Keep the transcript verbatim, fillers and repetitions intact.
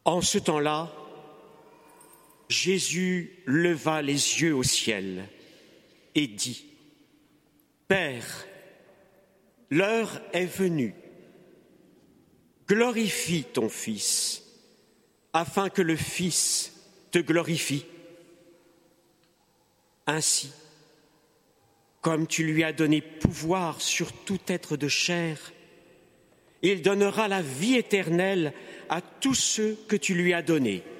En ce temps-là, Jésus leva les yeux au ciel et dit : « Père, l'heure est venue. Glorifie ton Fils, afin que le Fils te glorifie. Ainsi, comme tu lui as donné pouvoir sur tout être de chair, il donnera la vie éternelle à tous ceux que tu lui as donnés.